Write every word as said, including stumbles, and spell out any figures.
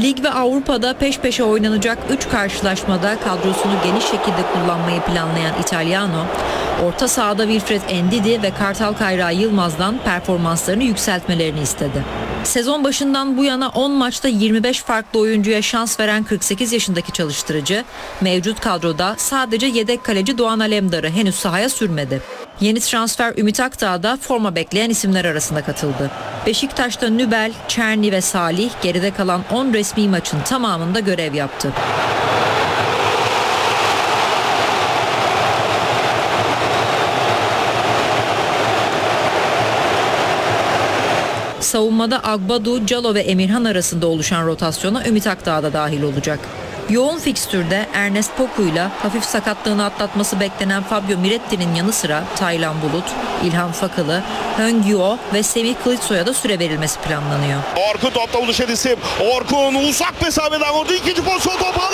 Lig ve Avrupa'da peş peşe oynanacak üç karşılaşmada kadrosunu geniş şekilde kullanmayı planlayan İtalyano, orta sahada Wilfred Ndidi ve Kartal Kayra Yılmaz'dan performanslarını yükseltmelerini istedi. Sezon başından bu yana on maçta yirmi beş farklı oyuncuya şans veren kırk sekiz yaşındaki çalıştırıcı, mevcut kadroda sadece yedek kaleci Doğan Alemdar'ı henüz sahaya sürmedi. Yeni transfer Ümit Akdağ da forma bekleyen isimler arasında katıldı. Beşiktaş'ta Nübel, Çerni ve Salih geride kalan on resmi maçın tamamında görev yaptı. Savunmada Agbadu, Calo ve Emirhan arasında oluşan rotasyona Ümit Akdağ da dahil olacak. Yoğun fikstürde Ernest Poku'yla hafif sakatlığını atlatması beklenen Fabio Miretti'nin yanı sıra Taylan Bulut, İlhan Fakalı, Höngyo ve Semih Kılıçsoy'a da süre verilmesi planlanıyor. Orkun topla buluşan isim. Orkun uzak mesafeden vurdu. İkinci pozisyon topu